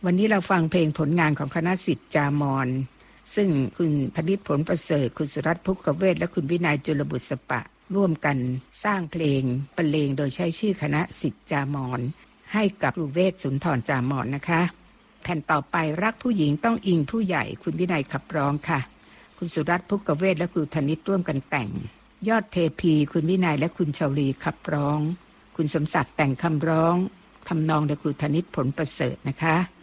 วันนี้เราฟังเพลงผลงานของคณะศิษย์จามอนซึ่งคุณธนิตผลประเสริฐคุณสุรัตน์ภุกเวชและคุณวินัยจุลบุษปะร่วมกันสร้างเพลงบรรเลงโดยใช้ชื่อคณะศิษย์จามอนให้กับครูเวชสุนทรจามอนนะคะแผ่นต่อไปรักผู้หญิงต้องอิงผู้ใหญ่คุณวินัยขับร้องค่ะคุณสุรัตน์ภุกเวชและคุณธนิตร่วมกันแต่งยอดเทพีคุณวินัยและคุณชลีขับร้องคุณสมศักดิ์แต่งคำร้องทำนองโดยครูธนิตผลประเสริฐนะคะ